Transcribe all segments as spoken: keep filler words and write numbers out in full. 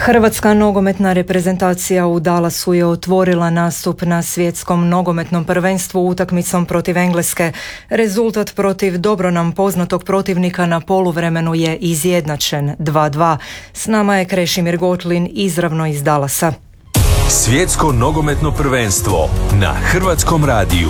Hrvatska nogometna reprezentacija u Dallasu je otvorila nastup na svjetskom nogometnom prvenstvu utakmicom protiv Engleske. Rezultat protiv dobro nam poznatog protivnika na poluvremenu je izjednačen dva dva. S nama je Krešimir Gotlin izravno iz Dallasa. Svjetsko nogometno prvenstvo na Hrvatskom radiju.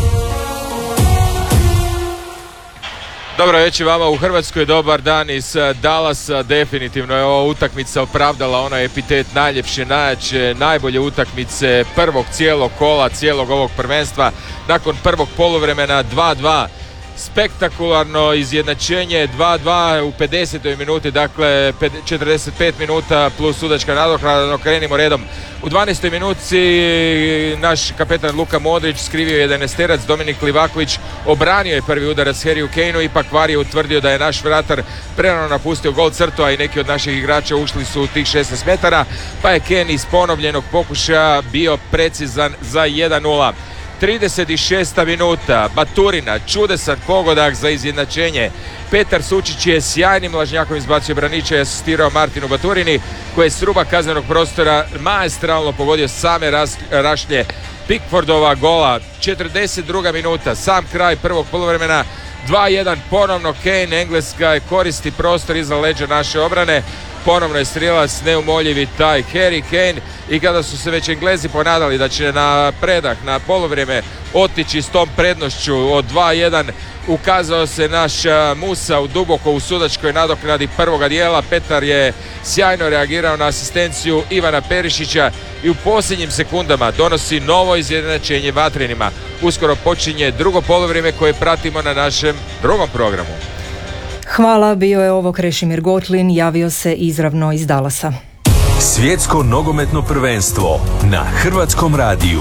Dobro večer vama u Hrvatskoj, dobar dan iz Dallasa. Definitivno je ova utakmica opravdala onaj epitet najljepše, najjače, najbolje utakmice prvog cijelog kola, cijelog ovog prvenstva. Nakon prvog poluvremena dva dva. Spektakularno izjednačenje dva dva u pedesetoj minuti, dakle četrdeset pet minuta plus sudačka nadoknada. Krenimo redom. U dvanaestoj minuti naš kapetan Luka Modrić skrivio jedanaesterac, Dominik Livaković obranio je prvi udarac Harryu Kaneu, ipak V A R je utvrdio da je naš vratar prerano napustio gol crtu, a i neki od naših igrača ušli su u tih šesnaest metara, pa je Kane iz ponovljenog pokušaja bio precizan za jedan nula. trideset šesta minuta, Baturina, čudesan pogodak za izjednačenje. Petar Sučić je sjajnim lažnjakom izbacio Branića i asistirao Martinu Baturini, koji je s ruba kaznenog prostora maestralno pogodio same ras, rašlje Pickfordova gola. četrdeset druga minuta, sam kraj prvog poluvremena, dva jedan, ponovno Kane. Engleska koristi prostor iza leđa naše obrane. Ponovno je strijelac neumoljivi taj Harry Kane, i kada su se već Englezi ponadali da će na predah, na poluvrijeme otići s tom prednošću od dva jedan, ukazao se naš Musa u duboko u sudačkoj nadoknadi prvoga dijela. Petar je sjajno reagirao na asistenciju Ivana Perišića i u posljednjim sekundama donosi novo izjednačenje vatrenima. Uskoro počinje drugo poluvrijeme koje pratimo na našem drugom programu. Hvala, bio je ovo Krešimir Gotlin, javio se izravno iz Dallasa. Svjetsko nogometno prvenstvo na Hrvatskom radiju.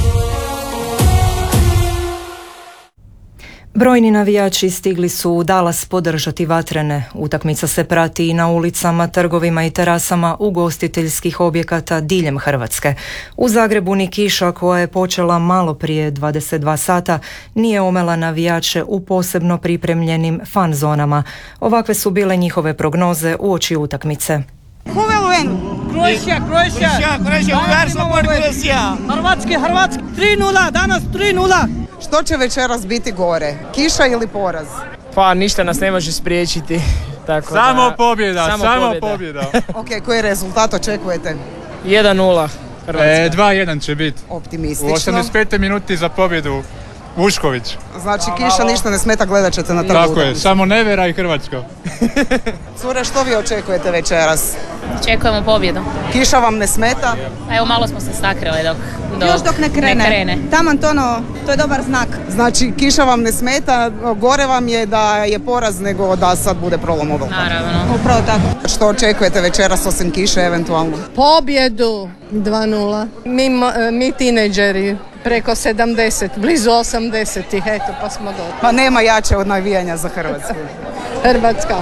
Brojni navijači stigli su u Dallas podržati vatrene. Utakmica se prati i na ulicama, trgovima i terasama ugostiteljskih objekata diljem Hrvatske. U Zagrebu ni kiša, koja je počela malo prije dvadeset dva sata, nije omela navijače u posebno pripremljenim fan zonama. Ovakve su bile njihove prognoze uoči utakmice. Kroacija, Kroacija, Kroacija, Hrvatski, Hrvatski, tri nula, danas tri nula. Što će večeras biti gore? Kiša ili poraz? Pa ništa nas ne može spriječiti. Tako samo da, pobjeda, samo, samo pobjeda. pobjeda. Ok, koji rezultat očekujete? jedan nula Hrvatska. E, dva jedan će biti. Optimistično. U osamdeset petoj minuti za pobjedu Vušković. Znači kiša ništa ne smeta, gledat ćete na trgu. Tako je, samo Nevera i Hrvatsko. Cure, što vi očekujete večeras? Očekujemo pobjedu. Kiša vam ne smeta? Evo, malo smo se sakrili dok, dok, Još dok ne krene. ne krene. Taman to, ono, to je dobar znak. Znači kiša vam ne smeta, gore vam je da je poraz nego da sad bude prolom ovoga. Naravno. Upravo tako. Što očekujete večeras osim kiše eventualno? Pobjedu dva nula. Mi, mi tinejdžeri preko sedamdeset, blizu osamdesetih, eto pa smo dobro. Pa nema jače od navijanja za Hrvatsku. Hrvatska.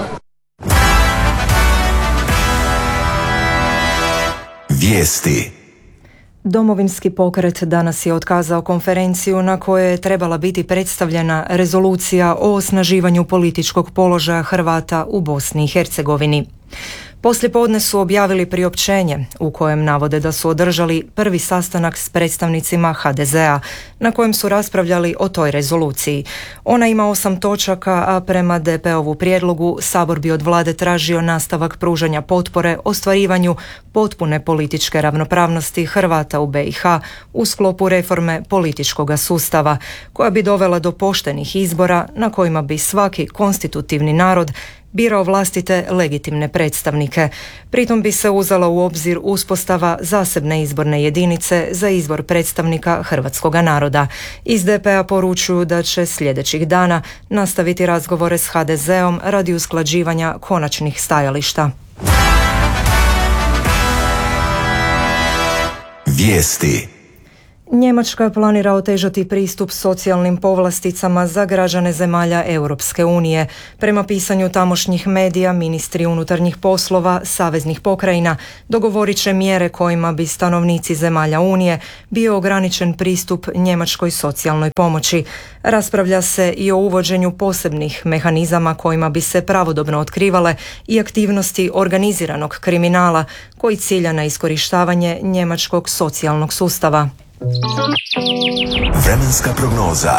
Vijesti. Domovinski pokret danas je otkazao konferenciju na kojoj je trebala biti predstavljena rezolucija o osnaživanju političkog položaja Hrvata u Bosni i Hercegovini. Poslijepodne su objavili priopćenje u kojem navode da su održali prvi sastanak s predstavnicima ha de zea na kojem su raspravljali o toj rezoluciji. Ona ima osam točaka, a prema de pe ovu prijedlogu Sabor bi od vlade tražio nastavak pružanja potpore ostvarivanju potpune političke ravnopravnosti Hrvata u be i ha u sklopu reforme političkog sustava, koja bi dovela do poštenih izbora na kojima bi svaki konstitutivni narod birao vlastite legitimne predstavnike. Pritom bi se uzela u obzir uspostava zasebne izborne jedinice za izbor predstavnika hrvatskog naroda. Iz de pe a poručuju da će sljedećih dana nastaviti razgovore s ha de zeom radi usklađivanja konačnih stajališta. Vijesti. Njemačka planira otežati pristup socijalnim povlasticama za građane zemalja Europske unije. Prema pisanju tamošnjih medija, ministri unutarnjih poslova saveznih pokrajina dogovorit će mjere kojima bi stanovnici zemalja Unije bio ograničen pristup njemačkoj socijalnoj pomoći. Raspravlja se i o uvođenju posebnih mehanizama kojima bi se pravodobno otkrivale i aktivnosti organiziranog kriminala koji cilja na iskorištavanje njemačkog socijalnog sustava. Vremenska prognoza.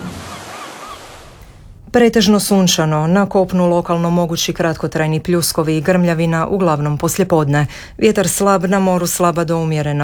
Pretežno sunčano, na kopnu lokalno mogući kratkotrajni pljuskovi i grmljavina, uglavnom poslijepodne. Vjetar slab, na moru slaba do umjerena